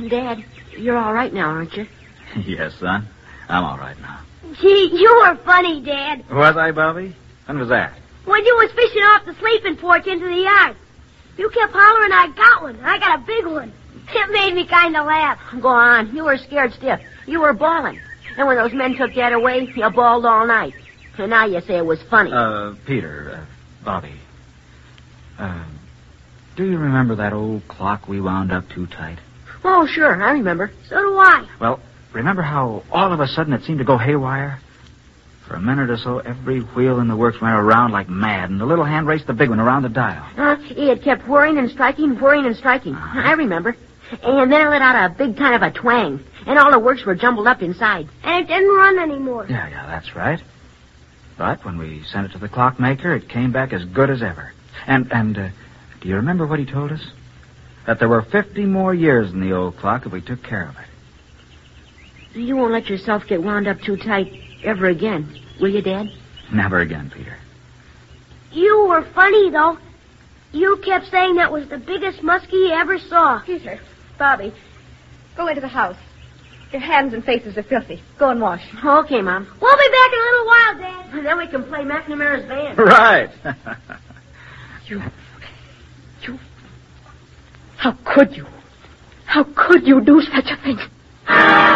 Dad, you're all right now, aren't you? Yes, son. I'm all right now. Gee, you were funny, Dad. Was I, Bubby? When was that? When you was fishing off the sleeping porch into the yard. You kept hollering, I got one. I got a big one. It made me kind of laugh. Go on. You were scared stiff. You were bawling. And when those men took Dad away, you bawled all night. And now you say it was funny. Peter, Bobby. Do you remember that old clock we wound up too tight? Oh, sure. I remember. So do I. Well, remember how all of a sudden it seemed to go haywire? For a minute or so, every wheel in the works went around like mad, and the little hand raced the big one around the dial. It kept whirring and striking, whirring and striking. I remember. And then it let out a big kind of a twang, and all the works were jumbled up inside. And it didn't run anymore. Yeah, that's right. But when we sent it to the clockmaker, it came back as good as ever. And do you remember what he told us? That there were 50 more years in the old clock if we took care of it. You won't let yourself get wound up too tight ever again, will you, Dad? Never again, Peter. You were funny, though. You kept saying that was the biggest muskie you ever saw. Peter, Bobby, go into the house. Your hands and faces are filthy. Go and wash. Okay, Mom. We'll be back in a little while, Dad. And then we can play McNamara's band. Right. You... How could you? How could you do such a thing?